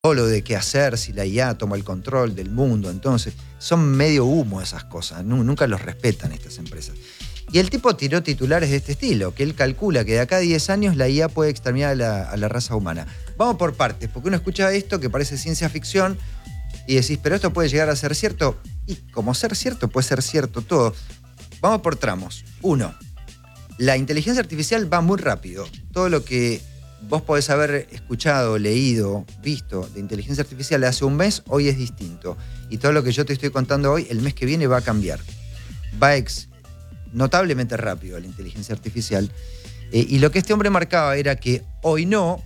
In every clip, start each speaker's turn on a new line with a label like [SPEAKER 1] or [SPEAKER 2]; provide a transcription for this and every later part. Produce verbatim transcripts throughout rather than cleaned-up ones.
[SPEAKER 1] O lo de qué hacer si la I A toma el control del mundo. Entonces, son medio humo esas cosas. Nunca los respetan estas empresas. Y el tipo tiró titulares de este estilo, que él calcula que de acá a diez años la I A puede exterminar a la, a la raza humana. Vamos por partes, porque uno escucha esto que parece ciencia ficción y decís, pero esto puede llegar a ser cierto. Y como ser cierto, puede ser cierto todo. Vamos por tramos. Uno, la inteligencia artificial va muy rápido. Todo lo que vos podés haber escuchado, leído, visto de inteligencia artificial hace un mes, hoy es distinto. Y todo lo que yo te estoy contando hoy, el mes que viene va a cambiar. Va ex, notablemente rápido la inteligencia artificial. Eh, y lo que este hombre marcaba era que hoy no,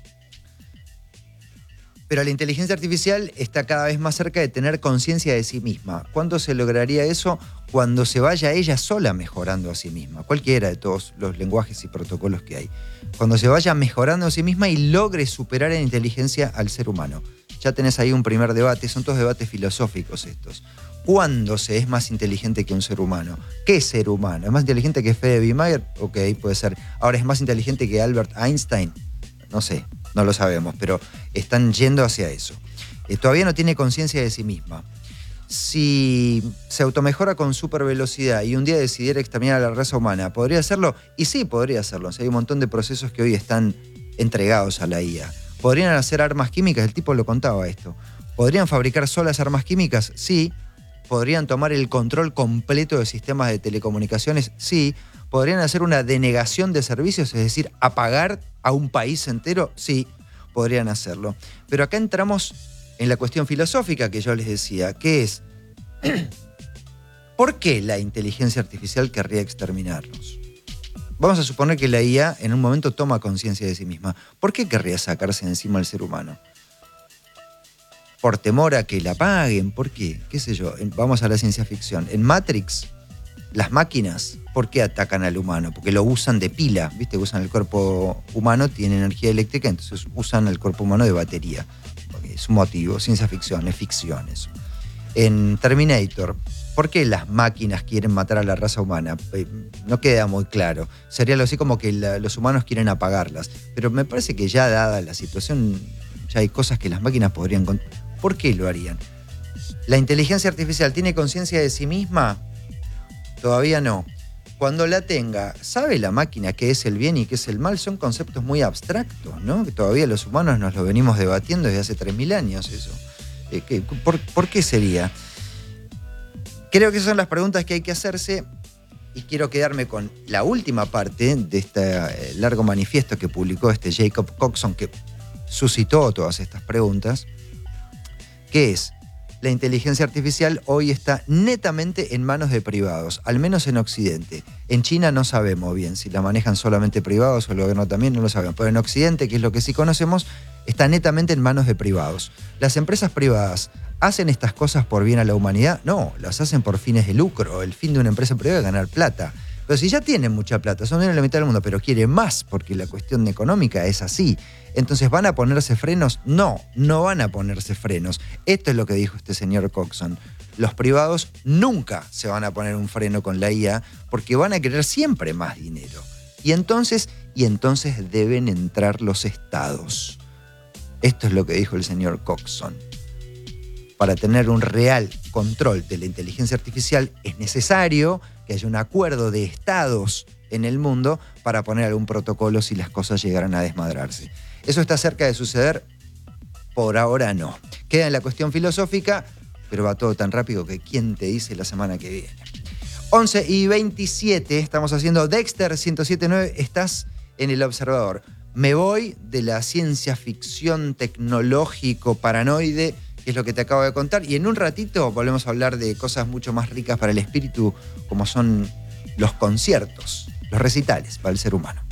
[SPEAKER 1] pero la inteligencia artificial está cada vez más cerca de tener conciencia de sí misma. ¿Cuándo se lograría eso? Cuando se vaya ella sola mejorando a sí misma. Cualquiera de todos los lenguajes y protocolos que hay. Cuando se vaya mejorando a sí misma y logre superar en inteligencia al ser humano. Ya tenés ahí un primer debate. Son todos debates filosóficos estos. ¿Cuándo se es más inteligente que un ser humano? ¿Qué ser humano? ¿Es más inteligente que Fede Bimayer? Ok, puede ser. Ahora, ¿es más inteligente que Albert Einstein? No sé. No lo sabemos, pero están yendo hacia eso. Eh, todavía no tiene conciencia de sí misma. Si se automejora con supervelocidad y un día decidiera exterminar a la raza humana, ¿podría hacerlo? Y sí, podría hacerlo. O sea, hay un montón de procesos que hoy están entregados a la I A. ¿Podrían hacer armas químicas? El tipo lo contaba esto. ¿Podrían fabricar solas armas químicas? Sí. ¿Podrían tomar el control completo de sistemas de telecomunicaciones? Sí. ¿Podrían hacer una denegación de servicios? Es decir, apagar a un país entero, sí, podrían hacerlo. Pero acá entramos en la cuestión filosófica que yo les decía, que es, ¿por qué la inteligencia artificial querría exterminarnos? Vamos a suponer que la I A en un momento toma conciencia de sí misma. ¿Por qué querría sacarse de encima al ser humano? ¿Por temor a que la paguen? ¿Por qué? ¿Qué sé yo? Vamos a la ciencia ficción. En Matrix, las máquinas, ¿por qué atacan al humano? Porque lo usan de pila, ¿viste? Usan el cuerpo humano, tiene energía eléctrica, entonces usan el cuerpo humano de batería. Porque es un motivo, ciencia ficción, es ficción eso. En Terminator, ¿por qué las máquinas quieren matar a la raza humana? No queda muy claro. Sería algo así como que la, los humanos quieren apagarlas. Pero me parece que ya dada la situación, ya hay cosas que las máquinas podrían... ¿Por qué lo harían? ¿La inteligencia artificial tiene conciencia de sí misma? Todavía no. Cuando la tenga, ¿sabe la máquina qué es el bien y qué es el mal? Son conceptos muy abstractos, ¿no? Que todavía los humanos nos lo venimos debatiendo desde hace tres mil años eso. Eh, ¿qué, por, ¿Por qué sería? Creo que esas son las preguntas que hay que hacerse y quiero quedarme con la última parte de este largo manifiesto que publicó este Jacob Coxon, que suscitó todas estas preguntas, que es: la inteligencia artificial hoy está netamente en manos de privados, al menos en Occidente. En China no sabemos bien si la manejan solamente privados o el gobierno también, no lo sabemos. Pero en Occidente, que es lo que sí conocemos, está netamente en manos de privados. ¿Las empresas privadas hacen estas cosas por bien a la humanidad? No, las hacen por fines de lucro. El fin de una empresa privada es ganar plata. Pero si ya tienen mucha plata, son de la mitad del mundo, pero quieren más, porque la cuestión económica es así. Entonces, ¿van a ponerse frenos? No, no van a ponerse frenos. Esto es lo que dijo este señor Coxon. Los privados nunca se van a poner un freno con la I A porque van a querer siempre más dinero. Y entonces, y entonces deben entrar los estados. Esto es lo que dijo el señor Coxon. Para tener un real control de la inteligencia artificial es necesario que haya un acuerdo de estados en el mundo para poner algún protocolo si las cosas llegaran a desmadrarse. ¿Eso está cerca de suceder? Por ahora no. Queda en la cuestión filosófica, pero va todo tan rápido que ¿quién te dice la semana que viene? once y veintisiete, estamos haciendo Dexter ciento siete punto nueve, estás en El Observador. Me voy de la ciencia ficción tecnológico paranoide, que es lo que te acabo de contar, y en un ratito volvemos a hablar de cosas mucho más ricas para el espíritu, como son los conciertos, los recitales para el ser humano.